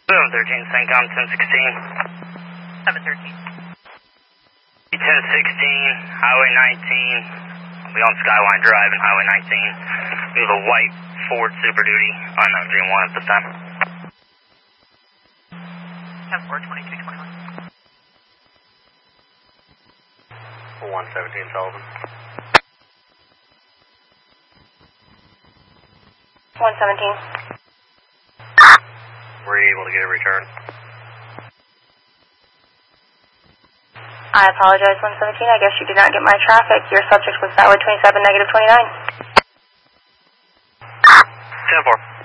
713, CENTCOM 1016. 713. 1016, Highway 19. I'll be on Skyline Drive and Highway 19. We have a white Ford Super Duty on Dream 1 at this time. 10-4, 2221. 117 Sullivan. 117. Were you able to get a return? I apologize, 117. I guess you did not get my traffic. Your subject was Highway 27, -29. 10-4.